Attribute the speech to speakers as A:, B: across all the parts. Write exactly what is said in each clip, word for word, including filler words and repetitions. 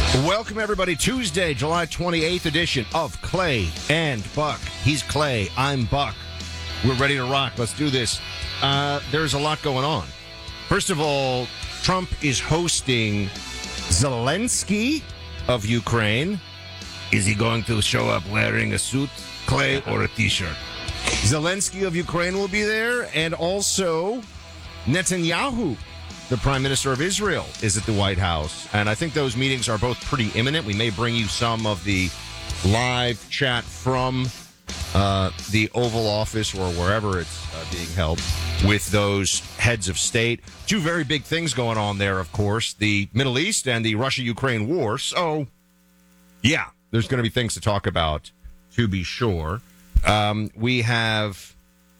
A: Welcome, everybody. Tuesday, July twenty-eighth edition of Clay and Buck. He's Clay. I'm Buck. We're ready to rock. Let's do this. Uh, there's a lot going on. First of all, Trump is hosting Zelensky of Ukraine. Is he going to show up wearing a suit, Clay, or a T-shirt? Zelensky of Ukraine will be there, and also Netanyahu, the Prime Minister of Israel, is at the White House. And I think those meetings are both pretty imminent. We may bring you some of the live chat from uh, the Oval Office or wherever it's uh, being held with those heads of state. Two very big things going on there, of course, the Middle East and the Russia-Ukraine war. So, yeah, there's going to be things to talk about, to be sure. Um, we have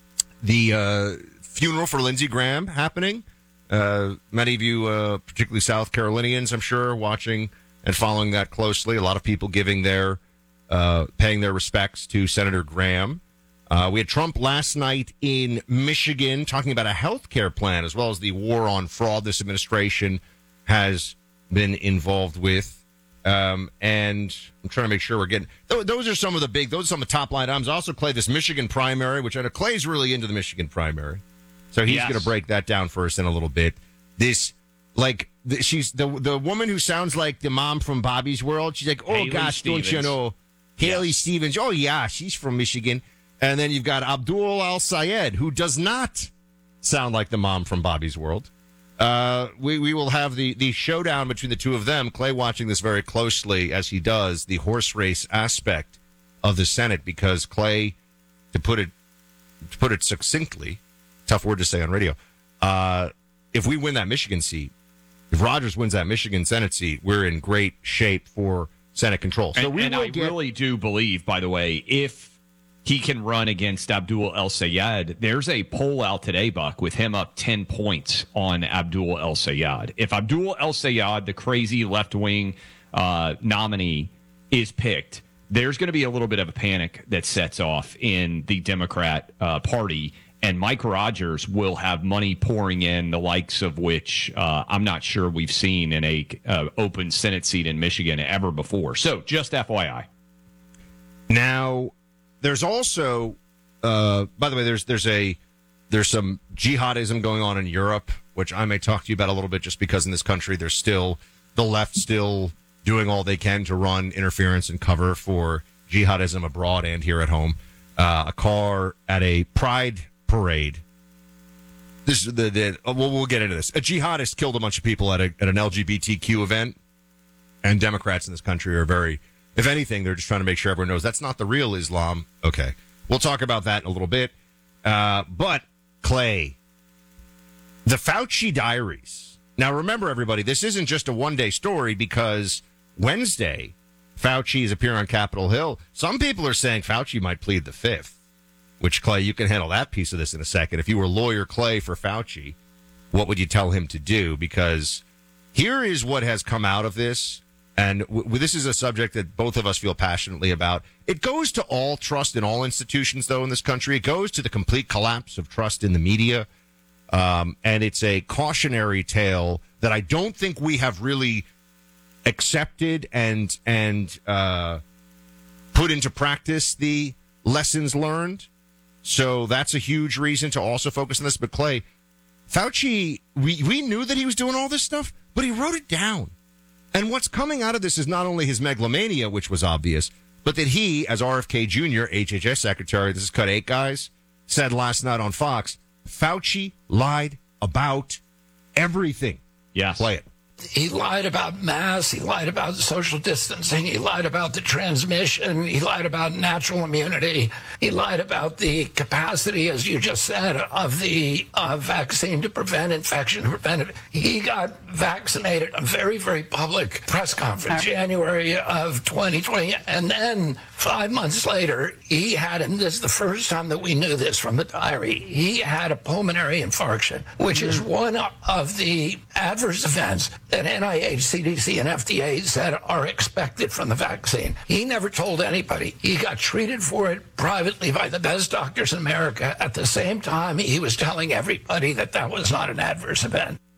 A: the uh, funeral for Lindsey Graham happening. Uh, many of you, uh, particularly South Carolinians, I'm sure, watching and following that closely. A lot of people giving their, uh, paying their respects to Senator Graham. Uh, we had Trump last night in Michigan talking about a health care plan, as well as the war on fraud this administration has been involved with. Um, and I'm trying to make sure we're getting, th- those are some of the big, those are some of the top line items. Also, Clay, this Michigan primary, which I know Clay's really into the Michigan primary. So he's
B: yes.
A: going to break that down for us in a little bit. This, like, the, she's the the woman who sounds like the mom from Bobby's World. She's like, oh,
B: Haley
A: gosh,
B: Stevens.
A: don't you know? Haley
B: Yes.
A: Stevens. Oh, yeah, she's from Michigan. And then you've got Abdul Al-Sayed, who does not sound like the mom from Bobby's World. Uh, we, we will have the, the showdown between the two of them. Clay watching this very closely, as he does, the horse race aspect of the Senate, because Clay, to put it to put it succinctly, tough word to say on radio. Uh, if we win that Michigan seat, if Rogers wins that Michigan Senate seat, we're in great shape for Senate control. So
B: and
A: we
B: and
A: will
B: I
A: get-
B: really do believe, by the way, if he can run against Abdul El-Sayed, there's a poll out today, Buck, with him up ten points on Abdul El-Sayed. If Abdul El-Sayed, the crazy left-wing uh, nominee, is picked, there's going to be a little bit of a panic that sets off in the Democrat uh, Party. And Mike Rogers will have money pouring in, the likes of which uh, I'm not sure we've seen in a uh, open Senate seat in Michigan ever before. So just F Y I.
A: Now, there's also, uh, by the way, there's there's a there's some jihadism going on in Europe, which I may talk to you about a little bit, just because in this country there's still the left still doing all they can to run interference and cover for jihadism abroad and here at home. Uh, a car at a pride parade. This is the, the uh, well, we'll get into this. A jihadist killed a bunch of people at a at an L G B T Q event, and Democrats in this country are very, if anything, they're just trying to make sure everyone knows that's not the real Islam. Okay, we'll talk about that in a little bit. Uh, but Clay, the Fauci diaries. Now, remember, everybody, this isn't just a one day story, because Wednesday Fauci is appearing on Capitol Hill. Some people are saying Fauci might plead the fifth. Which, Clay, you can handle that piece of this in a second. If you were lawyer Clay for Fauci, what would you tell him to do? Because here is what has come out of this, and w- this is a subject that both of us feel passionately about. It goes to all trust in all institutions, though, in this country. It goes to the complete collapse of trust in the media, um, and it's a cautionary tale that I don't think we have really accepted and, and uh, put into practice the lessons learned. So that's a huge reason to also focus on this. But Clay, Fauci, we, we knew that he was doing all this stuff, but he wrote it down. And what's coming out of this is not only his megalomania, which was obvious, but that he, as R F K Junior, H H S Secretary, this is Cut Eight Guys, said last night on Fox, Fauci lied about everything.
B: Yes.
A: Play it.
C: He lied about masks. He lied about social distancing. He lied about the transmission. He lied about natural immunity. He lied about the capacity, as you just said, of the uh, vaccine to prevent infection, to prevent it. He got vaccinated, a very, very public press conference, January of twenty twenty. And then five months later, he had, and this is the first time that we knew this from the diary, he had a pulmonary infarction, which is one of the adverse events that N I H, C D C, and F D A said are expected from the vaccine. He never told anybody. He got treated for it privately by the best doctors in America. At the same time, he was telling everybody that that was not an adverse event.